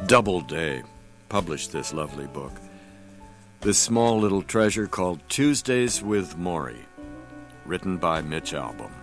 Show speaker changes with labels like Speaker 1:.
Speaker 1: Doubleday published this lovely book. This small little treasure called Tuesdays with Morrie, written by Mitch Albom.